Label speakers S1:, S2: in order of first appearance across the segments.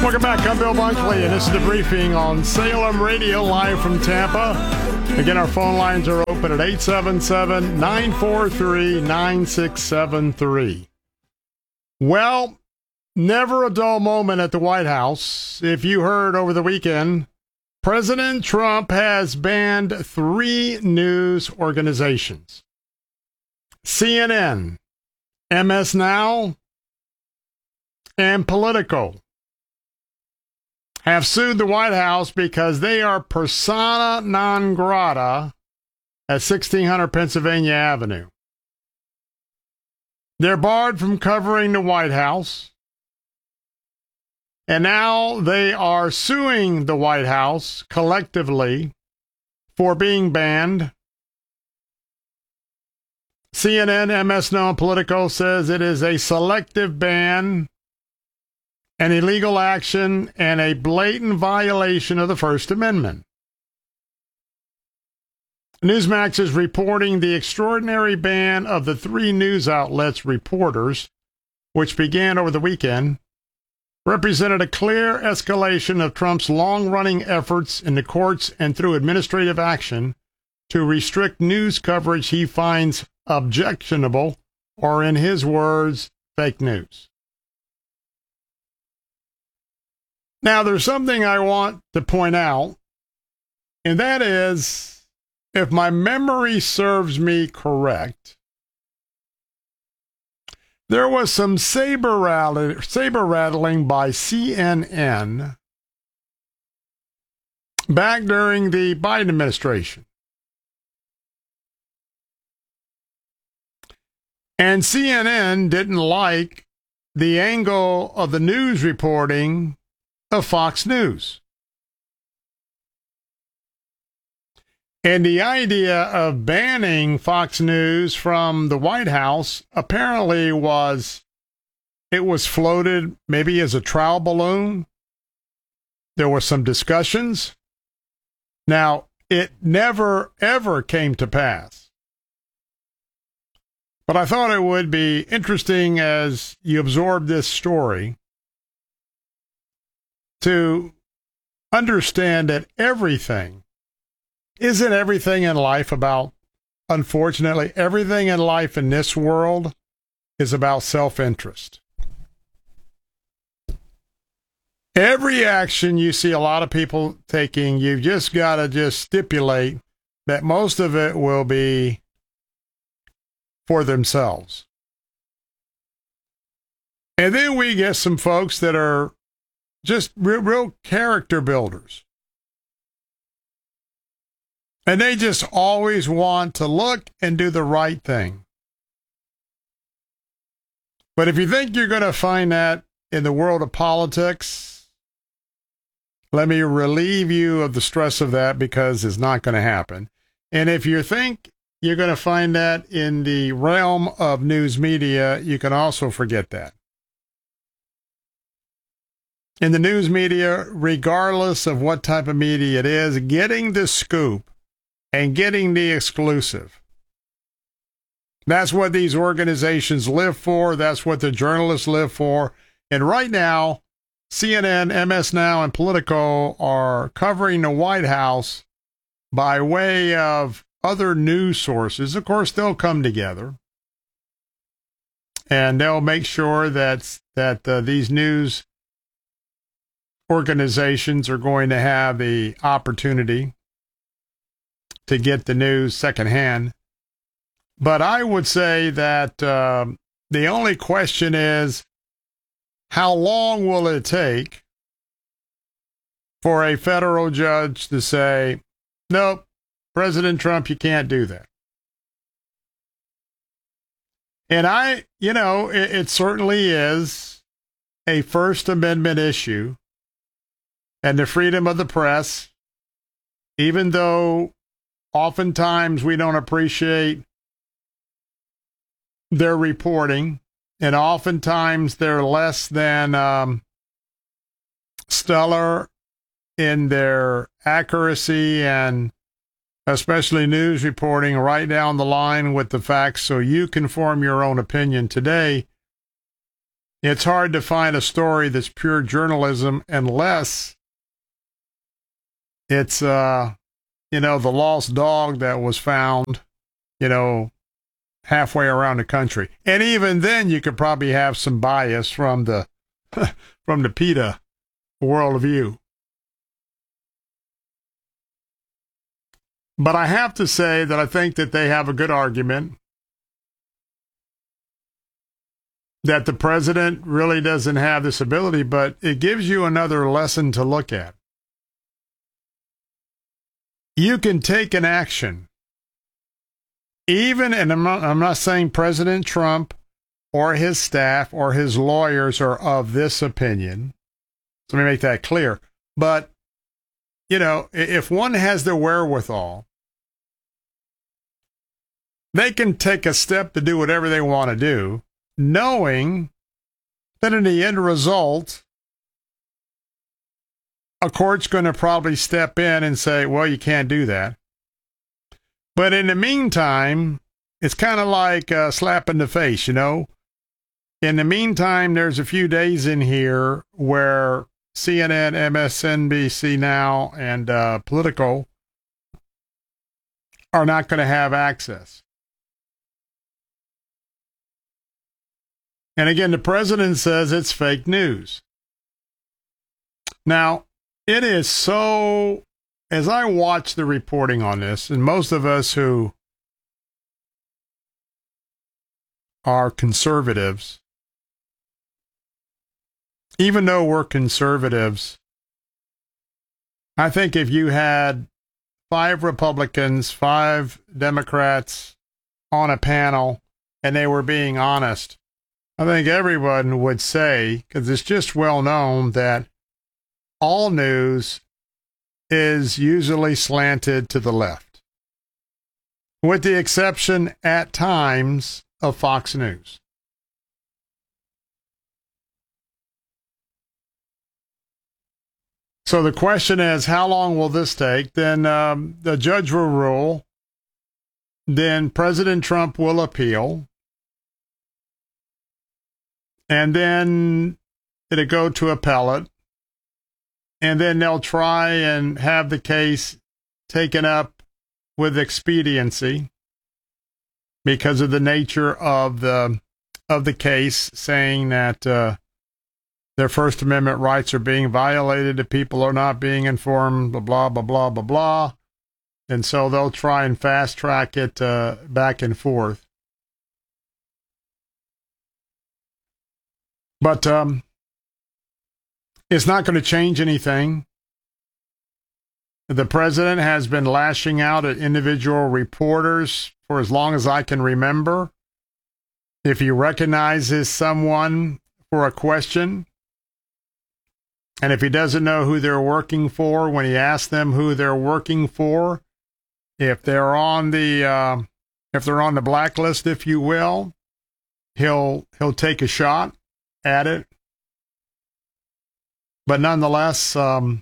S1: Welcome back. I'm Bill Bunkley, and this is the briefing on Salem Radio, live from Tampa. Again, our phone lines are open at 877-943-9673. Well, never a dull moment at the White House. If you heard over the weekend, President Trump has banned 3 news organizations: CNN, MS Now, and Politico have sued the White House because they are persona non grata at 1600 Pennsylvania Avenue. They're barred from covering the White House, and now they are suing the White House collectively for being banned. CNN, MS Now, and Politico says it is a selective ban, an illegal action, and a blatant violation of the First Amendment. Newsmax is reporting the extraordinary ban of the 3 news outlets' reporters, which began over the weekend, represented a clear escalation of Trump's long-running efforts in the courts and through administrative action to restrict news coverage he finds objectionable, or in his words, fake news. Now, there's something I want to point out, and that is, if my memory serves me correct, there was some saber rattling by CNN back during the Biden administration. And CNN didn't like the angle of the news reporting of Fox News. And the idea of banning Fox News from the White House apparently was floated maybe as a trial balloon. There were some discussions. Now, it never, ever came to pass. But I thought it would be interesting as you absorb this story to understand that isn't everything in life about, unfortunately, everything in life in this world is about self-interest. Every action you see a lot of people taking, you've just got to stipulate that most of it will be for themselves. And then we get some folks that are just real character builders. And they just always want to look and do the right thing. But if you think you're going to find that in the world of politics, let me relieve you of the stress of that, because it's not going to happen. And if you think you're going to find that in the realm of news media, you can also forget that. In the news media, regardless of what type of media it is, getting the scoop and getting the exclusive, that's what these organizations live for. That's what the journalists live for. And right now, CNN, MS Now, and Politico are covering the White House by way of other news sources. Of course, they'll come together, and they'll make sure that these news organizations are going to have the opportunity to get the news secondhand. But I would say that the only question is, how long will it take for a federal judge to say, nope, President Trump, you can't do that? And it certainly is a First Amendment issue, and the freedom of the press, even though oftentimes we don't appreciate their reporting, and oftentimes they're less than stellar in their accuracy, and especially news reporting right down the line with the facts, so you can form your own opinion today. It's hard to find a story that's pure journalism unless it's, the lost dog that was found, halfway around the country. And even then, you could probably have some bias from the from the PETA worldview. But I have to say that I think that they have a good argument that the president really doesn't have this ability, but it gives you another lesson to look at. You can take an action, even, and I'm not saying President Trump or his staff or his lawyers are of this opinion. So let me make that clear. But, if one has the wherewithal, they can take a step to do whatever they want to do, knowing that in the end result, a court's going to probably step in and say, well, you can't do that. But in the meantime, it's kind of like a slap in the face, In the meantime, there's a few days in here where CNN, MSNBC Now, and Politico are not going to have access. And again, the president says it's fake news. Now, it is so, as I watch the reporting on this, and most of us who are conservatives, even though we're conservatives, I think if you had 5 Republicans, 5 Democrats on a panel, and they were being honest, I think everyone would say, because it's just well known that all news is usually slanted to the left, with the exception at times of Fox News. So the question is, how long will this take? Then the judge will rule. Then President Trump will appeal. And then it'll go to appellate. And then they'll try and have the case taken up with expediency because of the nature of the case, saying that their First Amendment rights are being violated, the people are not being informed, blah, blah, blah, blah, blah, blah. And so they'll try and fast track it back and forth. But it's not going to change anything. The president has been lashing out at individual reporters for as long as I can remember. If he recognizes someone for a question, and if he doesn't know who they're working for, when he asks them who they're working for, if they're on the blacklist, if you will, he'll take a shot at it. But nonetheless, I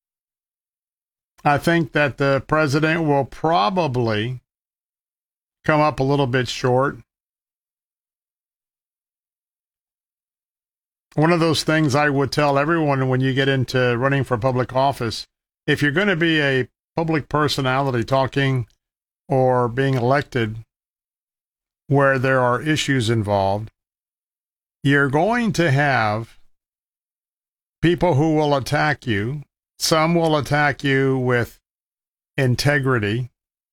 S1: think that the president will probably come up a little bit short. One of those things I would tell everyone when you get into running for public office, if you're going to be a public personality talking or being elected where there are issues involved, you're going to have people who will attack you. Some will attack you with integrity.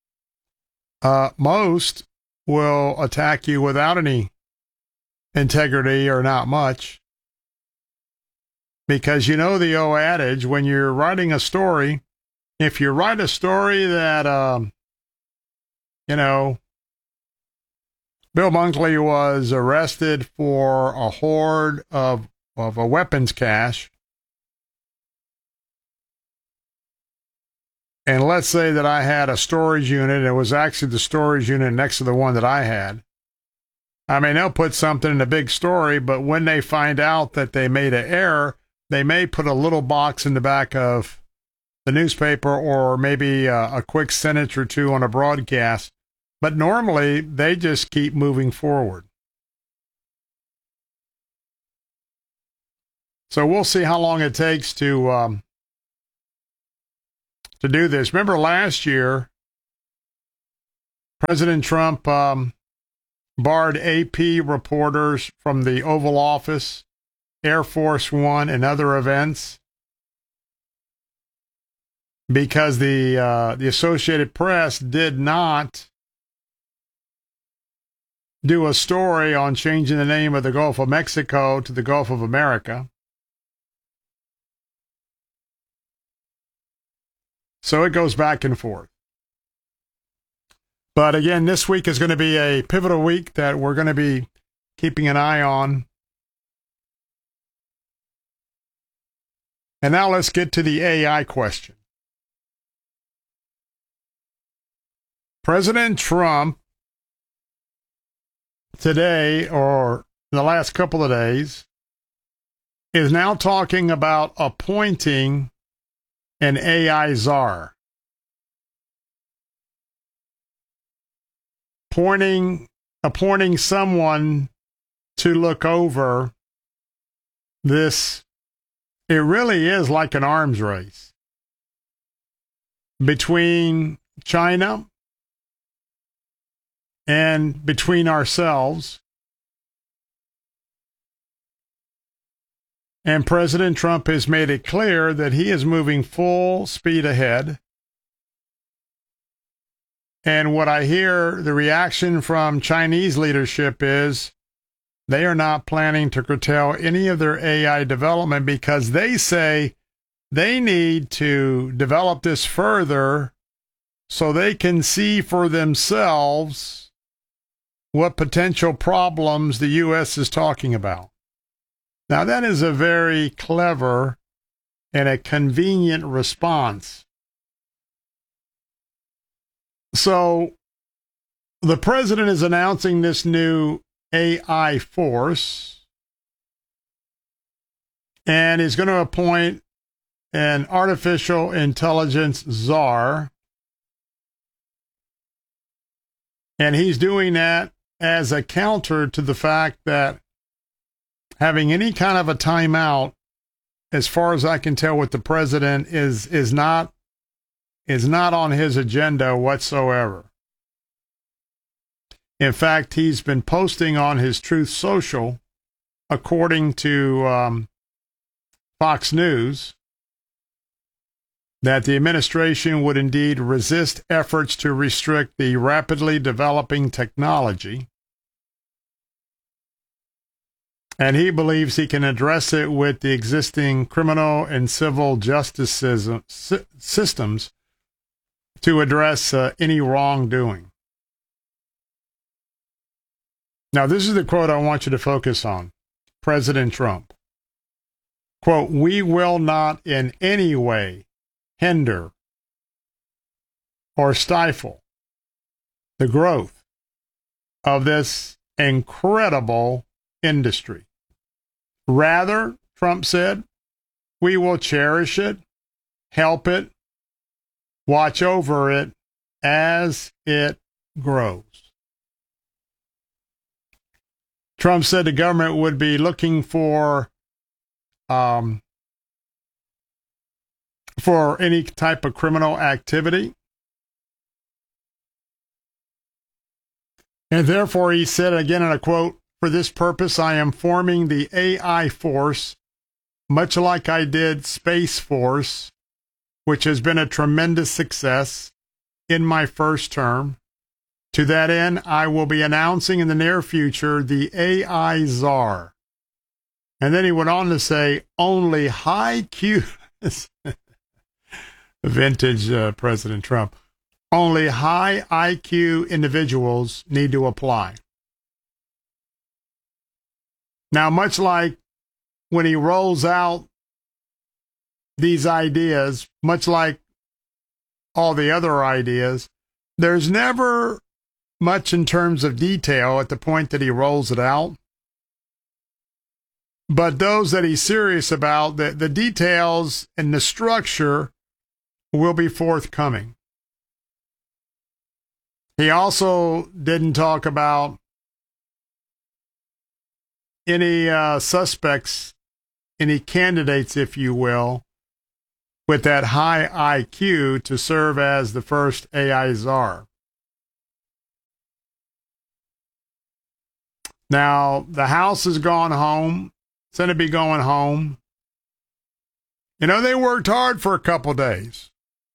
S1: Most will attack you without any integrity or not much. Because you know the old adage, when you're writing a story, if you write a story that, Bill Bunkley was arrested for a hoard of a weapons cache, and let's say that I had a storage unit, and it was actually the storage unit next to the one that I had. I mean, they'll put something in a big story, but when they find out that they made an error, they may put a little box in the back of the newspaper or maybe a quick sentence or two on a broadcast. But normally, they just keep moving forward. So we'll see how long it takes to do this. Remember last year, President Trump barred AP reporters from the Oval Office, Air Force One, and other events because the Associated Press did not do a story on changing the name of the Gulf of Mexico to the Gulf of America. So it goes back and forth. But again, this week is going to be a pivotal week that we're going to be keeping an eye on. And now let's get to the AI question. President Trump today, or in the last couple of days, is now talking about appointing an AI czar. Appointing someone to look over this. It really is like an arms race between China and between ourselves. And President Trump has made it clear that he is moving full speed ahead. And what I hear, the reaction from Chinese leadership is they are not planning to curtail any of their AI development because they say they need to develop this further so they can see for themselves what potential problems the U.S. is talking about. Now, that is a very clever and a convenient response. So, the president is announcing this new AI force and is going to appoint an artificial intelligence czar. And he's doing that as a counter to the fact that having any kind of a timeout, as far as I can tell with the president, is not on his agenda whatsoever. In fact, he's been posting on his Truth Social, according to Fox News, that the administration would indeed resist efforts to restrict the rapidly developing technology. And he believes he can address it with the existing criminal and civil justice systems to address any wrongdoing. Now, this is the quote I want you to focus on. President Trump. Quote, "We will not in any way hinder or stifle the growth of this incredible industry. Rather," Trump said, "we will cherish it, help it, watch over it as it grows." Trump said the government would be looking for any type of criminal activity. And therefore, he said again in a quote, "For this purpose, I am forming the AI force, much like I did Space Force, which has been a tremendous success in my first term. To that end, I will be announcing in the near future the AI czar." And then he went on to say, "Only high Q," vintage President Trump, "only high IQ individuals need to apply." Now, much like when he rolls out these ideas, much like all the other ideas, there's never much in terms of detail at the point that he rolls it out. But those that he's serious about, the details and the structure will be forthcoming. He also didn't talk about any suspects any candidates, if you will, with that high IQ to serve as the first AI czar. Now, the House has gone home. Senate be going home. You know, they worked hard for a couple days.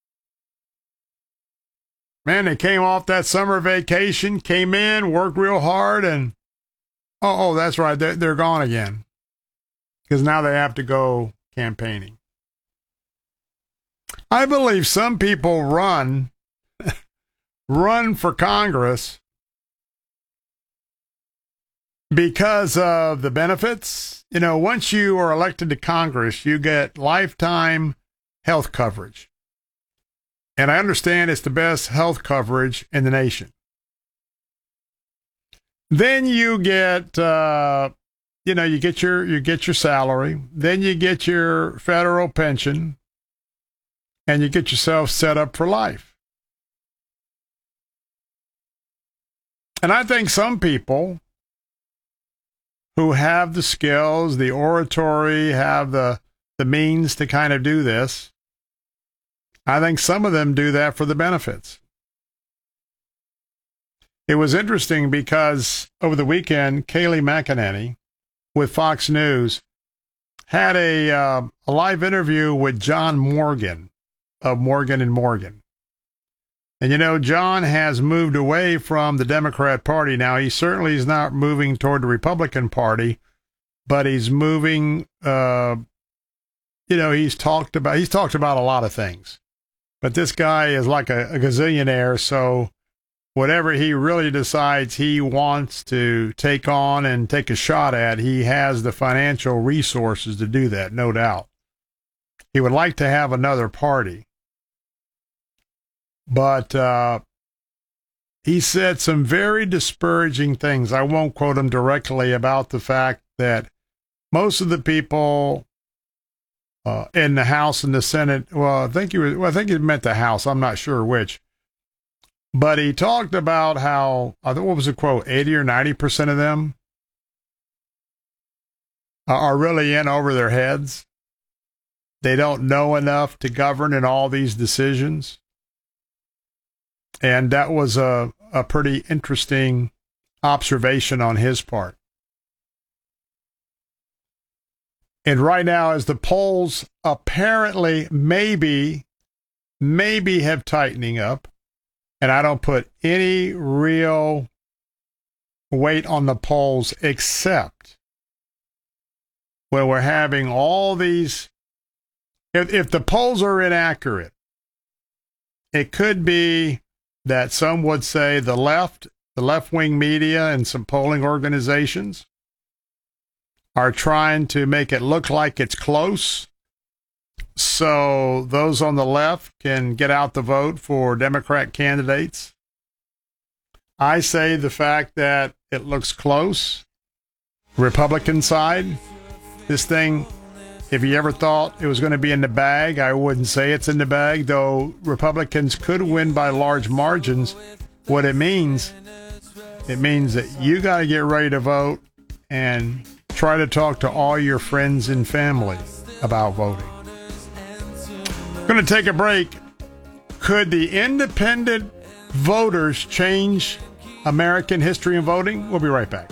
S1: Man, they came off that summer vacation, came in, worked real hard, and oh, that's right, they're gone again. Because now they have to go campaigning. I believe some people run for Congress because of the benefits. You know, once you are elected to Congress, you get lifetime health coverage. And I understand it's the best health coverage in the nation. Then you get, you get your salary. Then you get your federal pension, and you get yourself set up for life. And I think some people who have the skills, the oratory, have the means to kind of do this, I think some of them do that for the benefits. It was interesting because over the weekend, Kayleigh McEnany with Fox News had a live interview with John Morgan of Morgan & Morgan. And you know, John has moved away from the Democrat Party. Now, he certainly is not moving toward the Republican Party, but he's moving, he's talked about a lot of things. But this guy is like a gazillionaire, so whatever he really decides he wants to take on and take a shot at, he has the financial resources to do that, no doubt. He would like to have another party. But he said some very disparaging things. I won't quote him directly about the fact that most of the people in the House and the Senate, I think he meant the House. I'm not sure which. But he talked about how, what was the quote, 80 or 90% of them are really in over their heads. They don't know enough to govern in all these decisions. And that was a pretty interesting observation on his part. And right now, as the polls apparently maybe have tightening up, and I don't put any real weight on the polls except when we're having all these, if the polls are inaccurate, it could be that some would say the left-wing media and some polling organizations are trying to make it look like it's close, so those on the left can get out the vote for Democrat candidates. I say the fact that it looks close, Republican side, this thing, if you ever thought it was going to be in the bag, I wouldn't say it's in the bag, though Republicans could win by large margins. What it means that you got to get ready to vote and try to talk to all your friends and family about voting. Going to take a break. Could the independent voters change American history and voting? We'll be right back.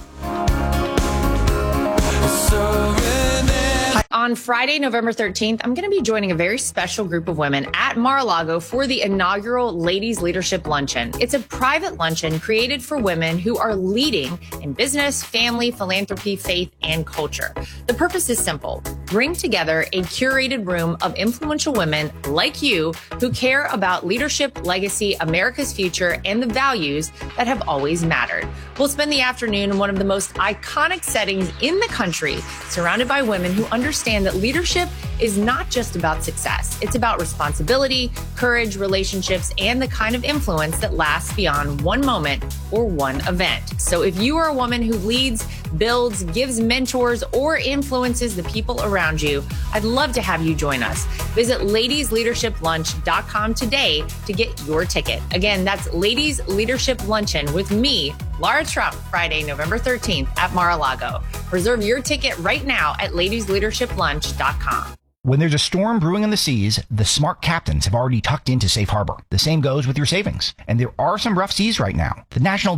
S2: On Friday, November 13th, I'm going to be joining a very special group of women at Mar-a-Lago for the inaugural Ladies Leadership Luncheon. It's a private luncheon created for women who are leading in business, family, philanthropy, faith, and culture. The purpose is simple. Bring together a curated room of influential women like you who care about leadership, legacy, America's future, and the values that have always mattered. We'll spend the afternoon in one of the most iconic settings in the country, surrounded by women who understand that leadership is not just about success. It's about responsibility, courage, relationships, and the kind of influence that lasts beyond one moment or one event. So if you are a woman who leads builds, gives mentors, or influences the people around you, I'd love to have you join us. Visit ladiesleadershiplunch.com today to get your ticket. Again, that's Ladies Leadership Luncheon with me, Laura Trump, Friday, November 13th at Mar-a-Lago. Reserve your ticket right now at ladiesleadershiplunch.com.
S3: When there's a storm brewing in the seas, the smart captains have already tucked into safe harbor. The same goes with your savings. And there are some rough seas right now. The National